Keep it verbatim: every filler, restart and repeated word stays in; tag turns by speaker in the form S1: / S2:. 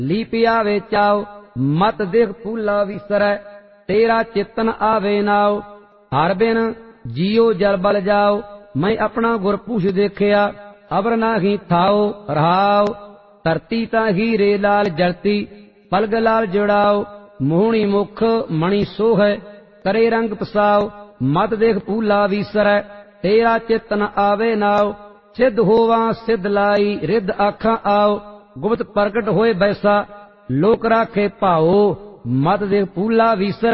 S1: Leap आवे चाओ मत देख फूला विसरै, तेरा चेतन आवे नाओ। हर बिन जियो जल बल जाओ, मैं अपना गुरपुष देखिया, अबर नाही थाओ रहाओ। धरती ता हीरे लाल जलती, पलग लाल जुड़ाओ। मोहनी मुख मणि सोह, करे रंग पसाओ। मत देख फूला विसरै, तेरा चेतन आवे नाओ। सिद्ध होवा सिद्ध लाई रिद्ध आखा आओ, गुप्त प्रगट होए बैसा लोक राखे भाओ। मत देख फूला विसरै,